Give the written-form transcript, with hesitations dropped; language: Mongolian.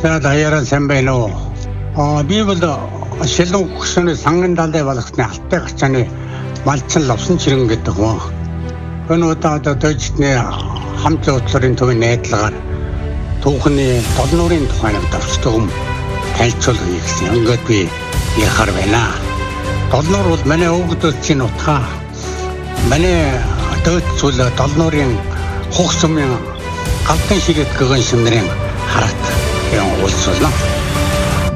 За даяараа сайн байна уу? Би бол шилэн хөксөний санган далай болгосны алтай гачааны малчин лавсан чирэн гэдэг хүн. Энэ удаад дойчны хамт зуудлын төвийн найдлагаар түүхний долнуурын тухайг давчтгам тайлцуулгыг гэсэн. Ингээд би ярихаар байна. Долнуур бол манай өвгдөлчийн утга. Манай дойцул долнуурын хуксмын галдан ширэт гэгэн шимнэрийн харагт юм уулзуулна.